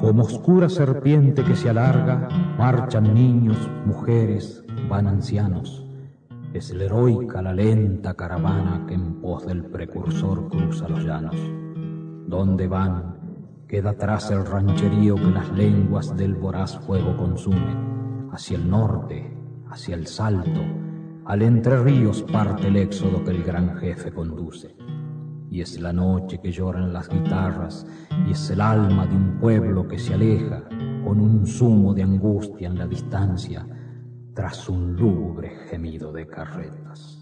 Como oscura serpiente que se alarga, marchan niños, mujeres, van ancianos. Es la heroica, la lenta caravana que en pos del precursor cruza los llanos. ¿Dónde van? Queda atrás el rancherío que las lenguas del voraz fuego consumen. Hacia el norte, hacia el Salto, al Entre Ríos parte el éxodo que el gran jefe conduce. Y es la noche que lloran las guitarras, y es el alma de un pueblo que se aleja con un zumo de angustia en la distancia, tras un lúgubre gemido de carretas.